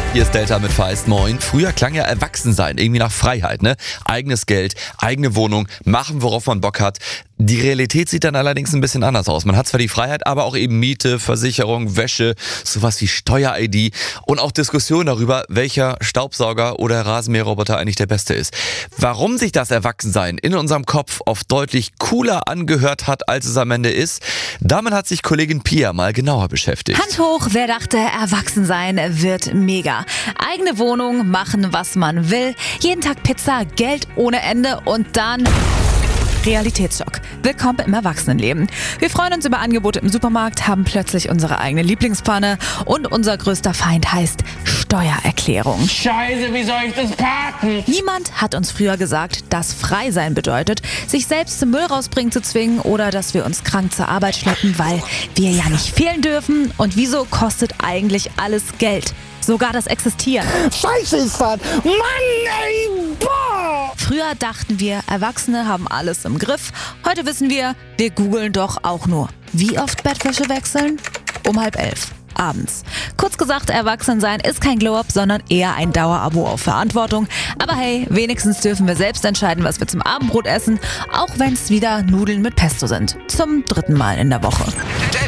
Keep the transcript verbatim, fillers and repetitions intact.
Hier ist Delta mit Feist. Moin. Früher klang ja Erwachsensein irgendwie nach Freiheit, ne? Eigenes Geld, eigene Wohnung, machen, worauf man Bock hat. Die Realität sieht dann allerdings ein bisschen anders aus. Man hat zwar die Freiheit, aber auch eben Miete, Versicherung, Wäsche, sowas wie Steuer-I D und auch Diskussionen darüber, welcher Staubsauger oder Rasenmäherroboter eigentlich der beste ist. Warum sich das Erwachsensein in unserem Kopf oft deutlich cooler angehört hat, als es am Ende ist, damit hat sich Kollegin Pia mal genauer beschäftigt. Hand hoch, wer dachte, Erwachsensein wird mega. Eigene Wohnung, machen, was man will, jeden Tag Pizza, Geld ohne Ende und dann Realitätsschock. Willkommen im Erwachsenenleben. Wir freuen uns über Angebote im Supermarkt, haben plötzlich unsere eigene Lieblingspfanne und unser größter Feind heißt Steuererklärung. Scheiße, wie soll ich das parken? Niemand hat uns früher gesagt, dass frei sein bedeutet, sich selbst zum Müll rausbringen zu zwingen oder dass wir uns krank zur Arbeit schleppen, weil wir ja nicht fehlen dürfen. Und wieso kostet eigentlich alles Geld? Sogar das Existieren. Scheiße ist das! Mann, ey, boah! Früher dachten wir, Erwachsene haben alles im Griff. Heute wissen wir, wir googeln doch auch nur. Wie oft Bettwäsche wechseln? Um halb elf. Abends. Kurz gesagt, Erwachsensein ist kein Glow-Up, sondern eher ein Dauerabo auf Verantwortung. Aber hey, wenigstens dürfen wir selbst entscheiden, was wir zum Abendbrot essen, auch wenn es wieder Nudeln mit Pesto sind. Zum dritten Mal in der Woche.